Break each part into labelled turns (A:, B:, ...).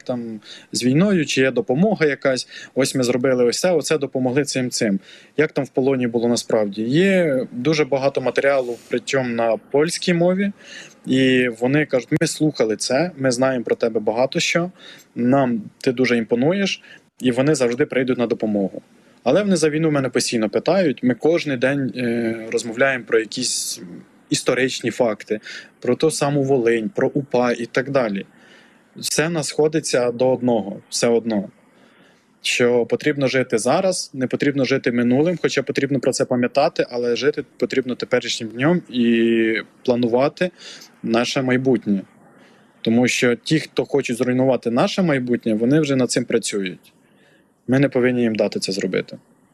A: там з війною, чи є допомога якась, ось ми зробили ось це, оце допомогли цим. Як там в полоні було насправді? Є дуже багато матеріалу, причому на польській мові, і вони кажуть, ми слухали це, ми знаємо про тебе багато що, нам ти дуже імпонуєш, і вони завжди прийдуть на допомогу. Але вони за війну мене постійно питають, ми кожен день розмовляємо про якісь історичні факти, про ту саму Волинь, про УПА і так далі. Все в нас сходиться до одного, все одно. Що потрібно жити зараз, не потрібно жити минулим, хоча потрібно про це пам'ятати, але жити потрібно теперішнім днем і планувати наше майбутнє. Тому що ті, хто хочуть зруйнувати наше майбутнє, вони вже над цим працюють. Ми не повинні їм дати це зробити.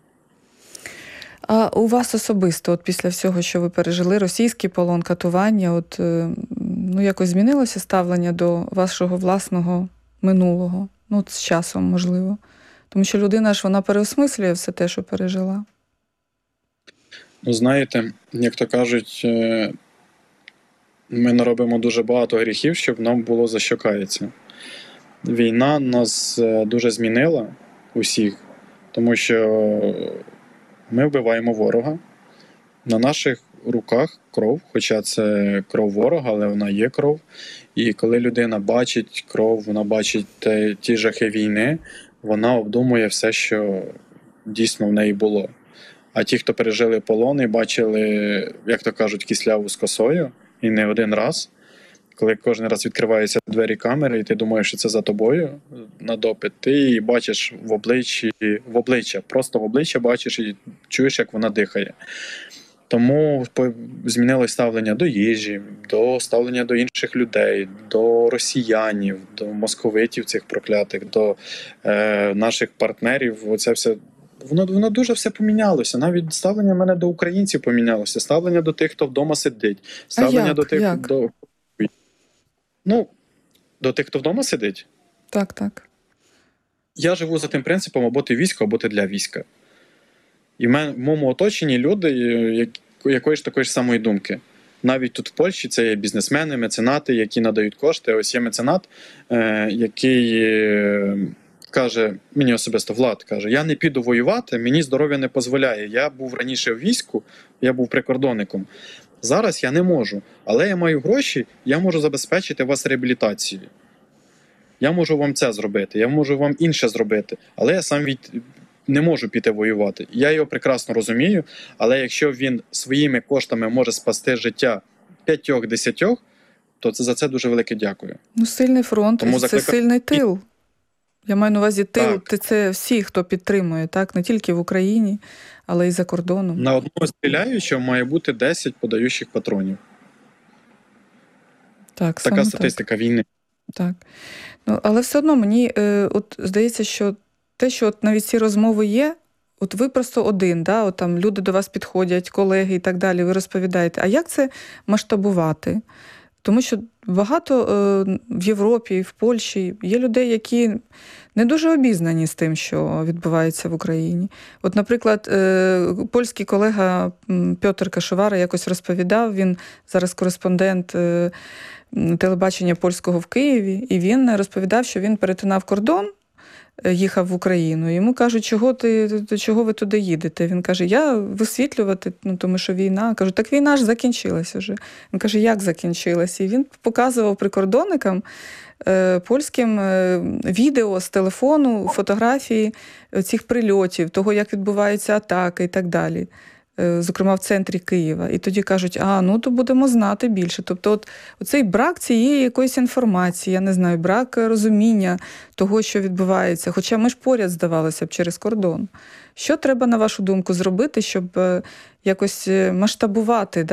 B: А у вас особисто, от після всього, що ви пережили, російський полон, катування, от, якось змінилося ставлення до вашого власного минулого? Ну, от з часом, можливо. Тому що людина ж, вона переосмислює все те, що пережила.
A: Ну, знаєте, як то кажуть, ми наробимо дуже багато гріхів, щоб нам було за що каятися. Війна нас дуже змінила усіх, тому що ми вбиваємо ворога. На наших руках кров, хоча це кров ворога, але вона є кров. І коли людина бачить кров, вона бачить ті жахи війни, вона обдумує все, що дійсно в неї було. А ті, хто пережили полон і бачили, як то кажуть, кисляву з косою, і не один раз, коли кожен раз відкриваються двері камери, і ти думаєш, що це за тобою на допит, ти бачиш в обличчя, просто в обличчя бачиш і чуєш, як вона дихає. Тому змінилось ставлення до їжі, до ставлення до інших людей, до росіянів, до московитів цих проклятих, до наших партнерів. Оце все, воно дуже все помінялося. Навіть ставлення в мене до українців помінялося, ставлення до тих, хто вдома сидить, ставлення до тих, хто... Ну, до тих, хто вдома сидить?
B: Так.
A: Я живу за тим принципом, або ти військо, або ти для війська. І в моєму оточенні люди якоїсь такої ж самої думки. Навіть тут в Польщі це є бізнесмени, меценати, які надають кошти. Ось є меценат, який каже, мені особисто Влад каже, я не піду воювати, мені здоров'я не дозволяє. Я був раніше в війську, я був прикордонником. Зараз я не можу, але я маю гроші, я можу забезпечити вас реабілітацією. Я можу вам це зробити, я можу вам інше зробити, але я сам не можу піти воювати. Я його прекрасно розумію, але якщо він своїми коштами може спасти життя 5-10, то за це дуже велике дякую.
B: Ну, сильний фронт, це сильний тил. Я маю на увазі тил, це всі, хто підтримує, так? Не тільки в Україні, але й за кордоном.
A: На одного стріляючого має бути 10 подаючих патронів. Така статистика війни.
B: Так. Ну, але все одно мені от здається, що те, що от навіть ці розмови є, от ви просто один, да? От там люди до вас підходять, колеги і так далі, ви розповідаєте. А як це масштабувати? Тому що багато в Європі, в Польщі є людей, які не дуже обізнані з тим, що відбувається в Україні. От, наприклад, польський колега Пьотр Кашовара якось розповідав, він зараз кореспондент телебачення польського в Києві, і він розповідав, що він перетинав кордон, їхав в Україну. Йому кажуть, чого ви туди їдете? Він каже, я висвітлювати, тому що війна. Кажу, так війна ж закінчилася вже. Він каже, як закінчилася? І він показував прикордонникам польським відео з телефону, фотографії цих прильотів, того, як відбуваються атаки і так далі. Зокрема, в центрі Києва. І тоді кажуть, то будемо знати більше. Тобто оцей брак цієї якоїсь інформації, я не знаю, брак розуміння того, що відбувається. Хоча ми ж поряд, здавалося б, через кордон. Що треба, на вашу думку, зробити, щоб якось масштабувати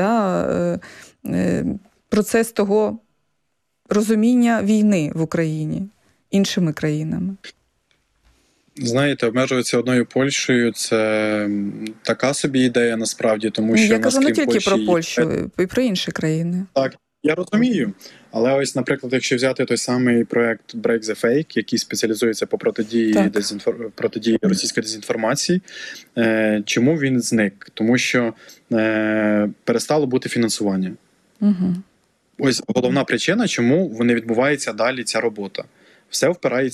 B: процес того розуміння війни в Україні іншими країнами?
A: Знаєте, обмежуватися одною Польщею – це така собі ідея насправді, тому що...
B: Я кажу не тільки про Польщу, і про інші країни.
A: Так, я розумію. Але ось, наприклад, якщо взяти той самий проект Break the Fake, який спеціалізується по протидії російської дезінформації, чому він зник? Тому що перестало бути фінансування.
B: Угу.
A: Ось головна причина, чому не відбувається далі ця робота. Все впирається